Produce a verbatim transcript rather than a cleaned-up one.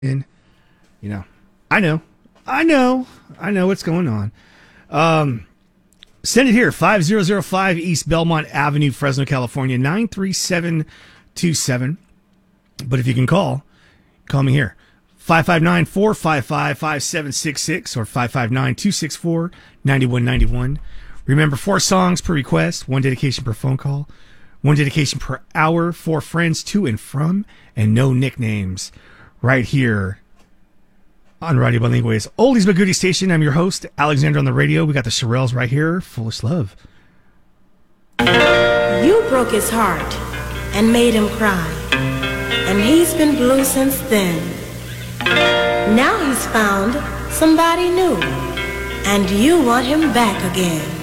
in. You know, I know, I know, I know what's going on. Um, send it here, five zero zero five East Belmont Avenue, Fresno, California, nine three seven two seven. But if you can call, call me here, five five nine, four five five, five seven six six or five five nine, two six four, nine one nine one. Remember, four songs per request, one dedication per phone call, one dedication per hour, four friends to and from, and no nicknames. Right here on Radio Bilingue's Oldies But Goodies station. I'm your host, Alexander on the radio. We got the Shirelles right here. Foolish Love. You broke his heart and made him cry, and he's been blue since then. Now he's found somebody new, and you want him back again.